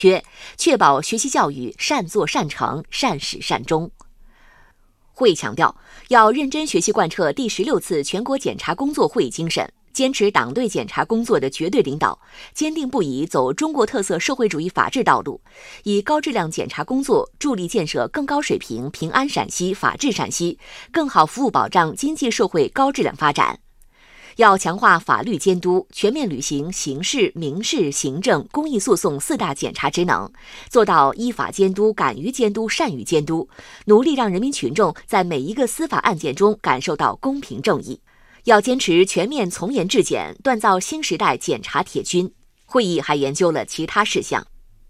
确保学习教育善作善成、善始善终。会议强调，要认真学习贯彻第16次全国检察工作会议精神，坚持党对检察工作的绝对领导，坚定不移走中国特色社会主义法治道路，以高质量检察工作助力建设更高水平平安陕西、法治陕西，更好服务保障经济社会高质量发展。要强化法律监督，全面履行刑事、民事、行政、公益诉讼4大检察职能，做到依法监督、敢于监督、善于监督，努力让人民群众在每一个司法案件中感受到公平正义。要坚持全面从严治检，锻造新时代检察铁军。会议还研究了其他事项。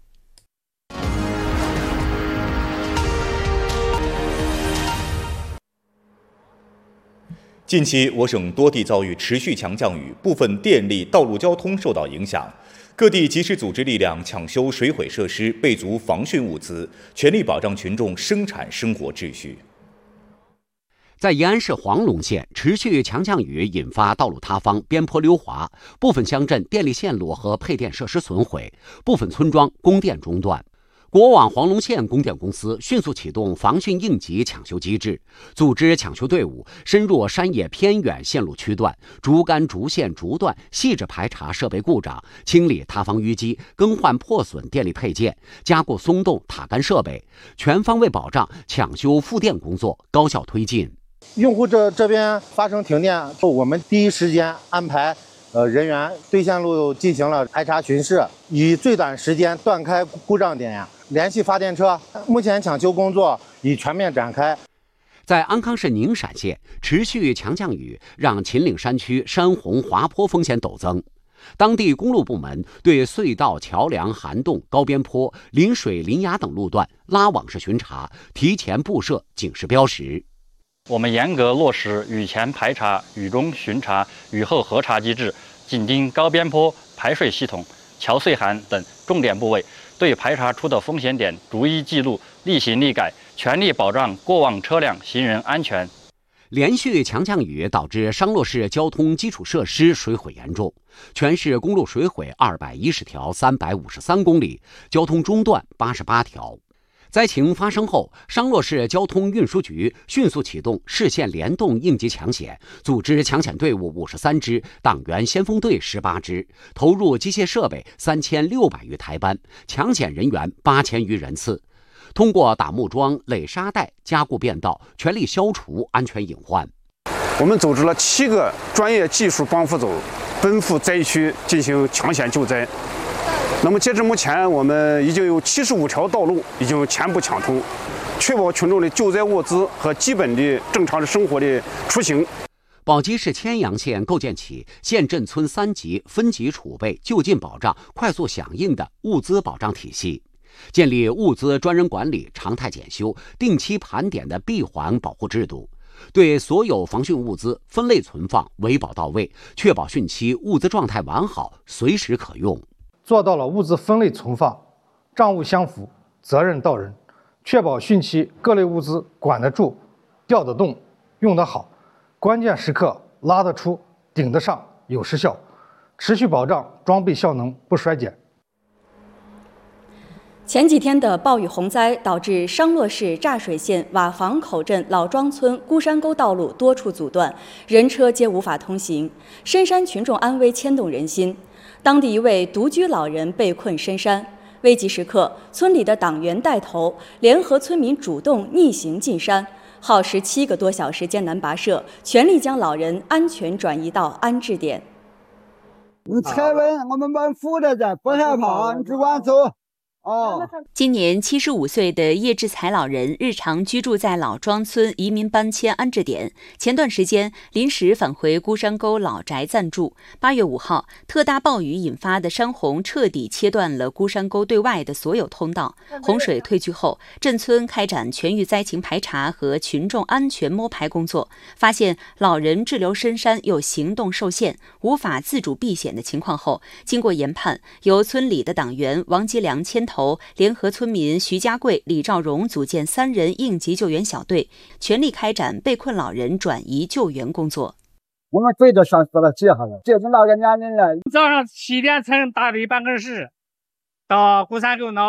近期，我省多地遭遇持续强降雨，部分电力、道路交通受到影响。各地及时组织力量抢修水毁设施，备足防汛物资，全力保障群众生产生活秩序。 在延安市黄龙县，持续强降雨引发道路塌方、边坡溜滑，部分乡镇电力线路和配电设施损毁，部分村庄供电中断。国网黄龙县供电公司迅速启动防汛应急抢修机制，组织抢修队伍深入山野偏远线路区段，逐干逐线逐段细致排查设备故障，清理塌方淤积，更换破损电力配件，加固松动塔杆设备，全方位保障抢修复电工作高效推进。 用户这边发生停电，我们第一时间安排人员对线路进行了排查巡视，以最短时间断开故障点，联系发电车。目前抢修工作已全面展开。 在安康市宁陕县，持续强降雨让秦岭山区山洪滑坡风险陡增。当地公路部门对隧道、桥梁、涵洞、高边坡、临水、临崖等路段拉网式巡查，提前布设警示标识。 我们严格落实雨前排查、雨中巡查、雨后核查机制，紧盯高边坡、排水系统、桥隧涵等重点部位，对排查出的风险点逐一记录，立行立改，全力保障过往车辆、行人安全。 连续强降雨导致商洛市交通基础设施水毁严重，全市公路水毁210条，353公里，交通中断88条。灾情发生后，商洛市交通运输局迅速启动市县联动应急抢险，组织抢险队伍53支，党员先锋队18支，投入机械设备3600余台班，抢险人员8000余人次。通过打木桩、垒沙袋、加固便道，全力消除安全隐患。 我们组织了7个专业技术帮扶组，奔赴灾区进行抢险救灾。那么截至目前，我们已经有75条道路已经全部抢通，确保群众的救灾物资和基本的正常的生活的出行。 宝鸡市千阳县构建起县镇村3级分级储备就近保障、快速响应的物资保障体系，建立物资专人管理、常态检修、定期盘点的闭环保护制度，对所有防汛物资分类存放，维保到位，确保汛期物资状态完好，随时可用。 做到了物资分类存放、账务相符、责任到人，确保汛期各类物资管得住、调得动、用得好，关键时刻拉得出、顶得上、有时效，持续保障装备效能不衰减。 前几天的暴雨洪灾导致商洛市柞水县瓦房口镇老庄村孤山沟道路多处阻断，人车皆无法通行，深山群众安危牵动人心。当地一位独居老人被困深山，危急时刻，村里的党员带头，联合村民主动逆行进山，耗时7个多小时艰难跋涉，全力将老人安全转移到安置点。 你踩稳，我们帮扶着的，不害怕，你只管走。 今年75岁的叶志才老人日常居住在老庄村移民搬迁安置点，前段时间临时返回孤山沟老宅暂住。8月5号，特大暴雨引发的山洪彻底切断了孤山沟对外的所有通道。洪水退去后，镇村开展全域灾情排查和群众安全摸排工作，发现老人滞留深山又行动受限，无法自主避险的情况后，经过研判，由村里的党员王吉良牵头，联合村民徐家贵、李兆荣组建3人应急救援小队，全力开展被困老人转移救援工作。 我们背着上死了几下了，这是那个年龄了。 早上7点才能打的办公室，到孤山沟那